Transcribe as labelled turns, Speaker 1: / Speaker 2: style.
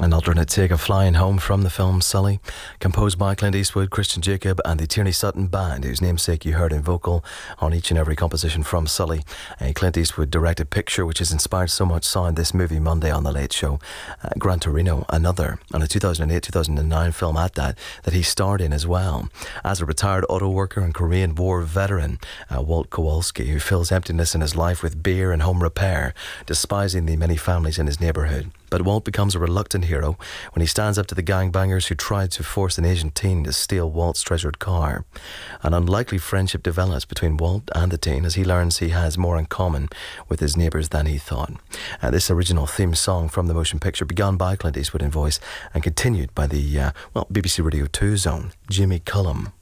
Speaker 1: An alternate take of Flying Home from the film Sully, composed by Clint Eastwood, Christian Jacob and the Tierney Sutton Band, whose namesake you heard in vocal on each and every composition from Sully. A Clint Eastwood directed picture which has inspired so much sound this movie Monday on The Late Show. Gran Torino, another, and a 2008-2009 film at that he starred in as well. As a retired auto worker and Korean War veteran, Walt Kowalski, who fills emptiness in his life with beer and home repair, despising the many families in his neighbourhood. But Walt becomes a reluctant hero when he stands up to the gangbangers who tried to force an Asian teen to steal Walt's treasured car. An unlikely friendship develops between Walt and the teen as he learns he has more in common with his neighbours than he thought. This original theme song from the motion picture begun by Clint Eastwood in voice and continued by the BBC Radio 2's own Jimmy Cullum.